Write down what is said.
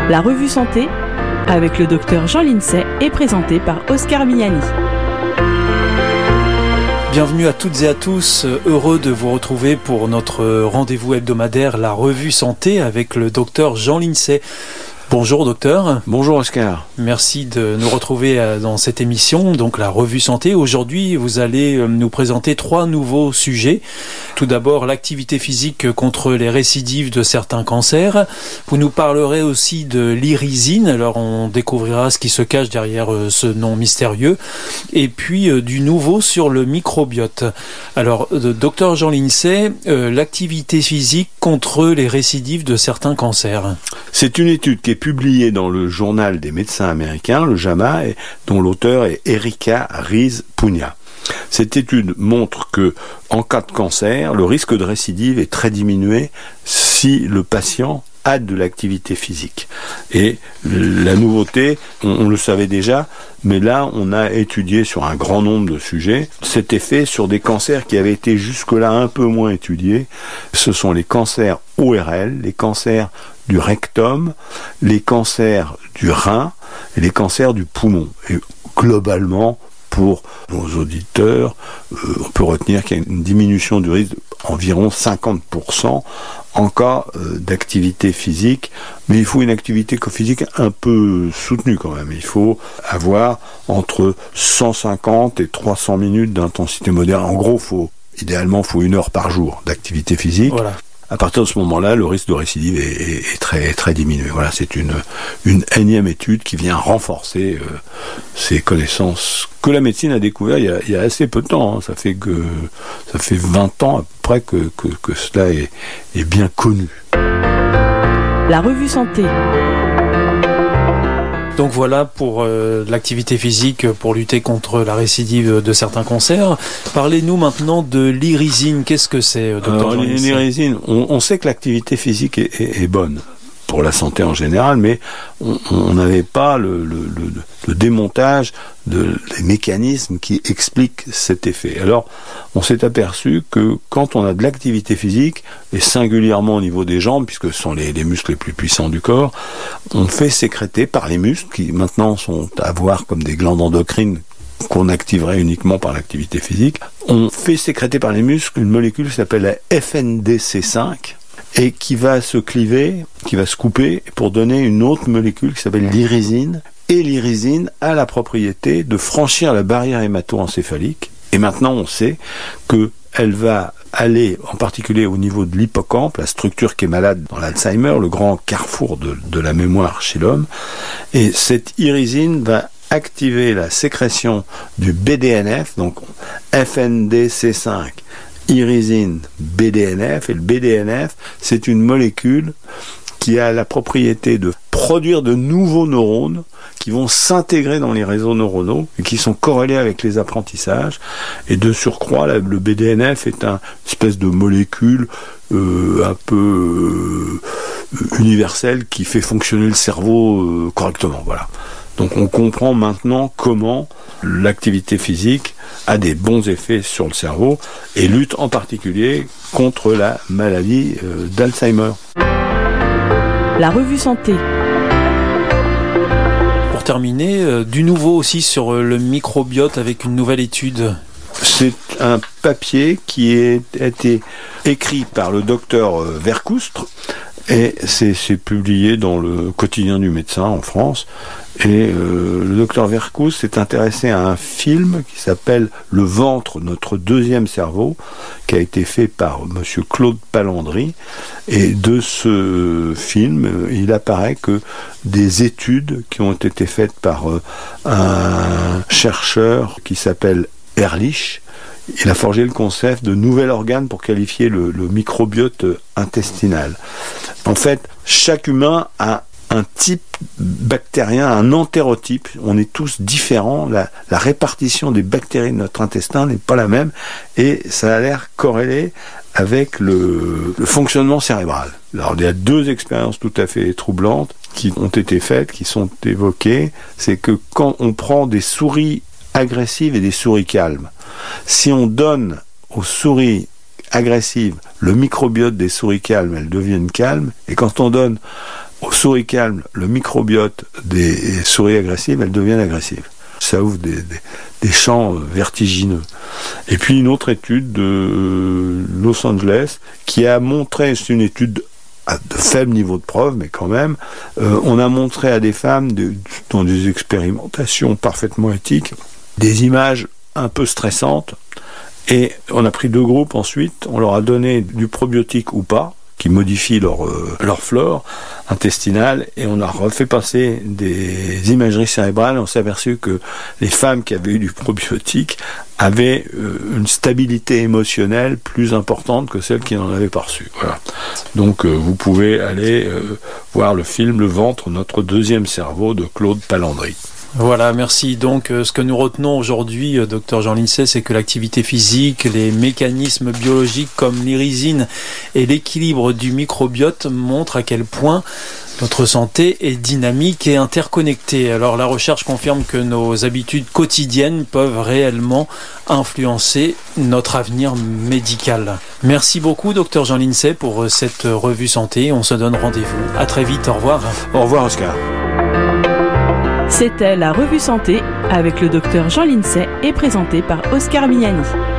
La revue Santé avec le docteur Jean Lincey est présentée par Oscar Miani. Bienvenue à toutes et à tous, heureux de vous retrouver pour notre rendez-vous hebdomadaire, la revue Santé avec le docteur Jean Lincey. Bonjour docteur. Bonjour Oscar. Merci de nous retrouver dans cette émission, donc la revue Santé. Aujourd'hui, vous allez nous présenter 3 nouveaux sujets. Tout d'abord, l'activité physique contre les récidives de certains cancers. Vous nous parlerez aussi de l'irisine, alors on découvrira ce qui se cache derrière ce nom mystérieux. Et puis du nouveau sur le microbiote. Alors, docteur Jean Lincey, l'activité physique contre les récidives de certains cancers. C'est une étude qui est publiée dans le journal des médecins américains, le JAMA, dont l'auteur est Erika Ries-Punia. Cette étude montre que, en cas de cancer, le risque de récidive est très diminué si le patient a de l'activité physique. Et la nouveauté, on le savait déjà, mais là, on a étudié sur un grand nombre de sujets cet effet sur des cancers qui avaient été jusque-là un peu moins étudiés. Ce sont les cancers ORL, les cancers du rectum, les cancers du rein et les cancers du poumon. Et globalement, pour nos auditeurs, on peut retenir qu'il y a une diminution du risque d'environ 50% en cas d'activité physique, mais il faut une activité physique un peu soutenue quand même. Il faut avoir entre 150 et 300 minutes d'intensité modérée. En gros, idéalement, il faut 1 heure par jour d'activité physique. Voilà. À partir de ce moment-là, le risque de récidive est très, très diminué. Voilà, c'est une énième étude qui vient renforcer ces connaissances que la médecine a découvert il y a assez peu de temps. Hein. Ça fait 20 ans à peu près que cela est bien connu. La revue Santé. Donc voilà pour l'activité physique pour lutter contre la récidive de certains cancers. Parlez-nous maintenant de l'irisine. Qu'est-ce que c'est, docteur Jean Lincey ? L'irisine, on sait que l'activité physique est bonne pour la santé en général, mais on n'avait pas le démontage des mécanismes qui expliquent cet effet. Alors, on s'est aperçu que quand on a de l'activité physique, et singulièrement au niveau des jambes, puisque ce sont les muscles les plus puissants du corps, on fait sécréter par les muscles, qui maintenant sont à voir comme des glandes endocrines, qu'on activerait uniquement par l'activité physique, on fait sécréter par les muscles une molécule qui s'appelle la FNDC5, et qui va se cliver, qui va se couper pour donner une autre molécule qui s'appelle l'irisine. Et l'irisine a la propriété de franchir la barrière hémato-encéphalique. Et maintenant, on sait qu'elle va aller, en particulier au niveau de l'hippocampe, la structure qui est malade dans l'Alzheimer, le grand carrefour de la mémoire chez l'homme. Et cette irisine va activer la sécrétion du BDNF, donc FNDC5, irisine, BDNF, et le BDNF, c'est une molécule qui a la propriété de produire de nouveaux neurones qui vont s'intégrer dans les réseaux neuronaux et qui sont corrélés avec les apprentissages. Et de surcroît, le BDNF est une espèce de molécule un peu universelle qui fait fonctionner le cerveau correctement. Voilà. Donc on comprend maintenant comment l'activité physique a des bons effets sur le cerveau et lutte en particulier contre la maladie d'Alzheimer. La revue Santé. Pour terminer, du nouveau aussi sur le microbiote avec une nouvelle étude. C'est un papier qui a été écrit par le docteur Vercoustre et c'est publié dans le quotidien du médecin en France. Et le docteur Vercoustre s'est intéressé à un film qui s'appelle Le ventre, notre deuxième cerveau, qui a été fait par monsieur Claude Palandry. Et de ce film, il apparaît que des études qui ont été faites par un chercheur qui s'appelle Ehrlich, il a forgé le concept de nouvel organe pour qualifier le microbiote intestinal. En fait, chaque humain a un type bactérien, un entérotype. On est tous différents. La répartition des bactéries de notre intestin n'est pas la même et ça a l'air corrélé avec le fonctionnement cérébral. Alors il y a 2 expériences tout à fait troublantes qui ont été faites, qui sont évoquées. C'est que quand on prend des souris agressives et des souris calmes, si on donne aux souris agressives le microbiote des souris calmes, elles deviennent calmes, et quand on donne aux souris calmes, le microbiote des souris agressives, elles deviennent agressives. Ça ouvre des champs vertigineux. Et puis une autre étude de Los Angeles qui a montré, c'est une étude à de faible niveau de preuve, mais quand même, on a montré à des femmes, dans des expérimentations parfaitement éthiques, des images un peu stressantes, et on a pris 2 groupes ensuite, on leur a donné du probiotique ou pas, qui modifie leur flore intestinale, et on a refait passer des imageries cérébrales. On s'est aperçu que les femmes qui avaient eu du probiotique avaient une stabilité émotionnelle plus importante que celles qui n'en avaient pas reçu. Voilà. Donc vous pouvez aller voir le film Le ventre, notre deuxième cerveau de Claude Palandry. Voilà, merci. Donc, ce que nous retenons aujourd'hui, Dr Jean Lincey, c'est que l'activité physique, les mécanismes biologiques comme l'irisine et l'équilibre du microbiote montrent à quel point notre santé est dynamique et interconnectée. Alors, la recherche confirme que nos habitudes quotidiennes peuvent réellement influencer notre avenir médical. Merci beaucoup, Dr Jean Lincey, pour cette revue santé. On se donne rendez-vous. À très vite. Au revoir. Au revoir, Oscar. C'était la revue santé avec le docteur Jean Lincey et présentée par Oscar Mignani.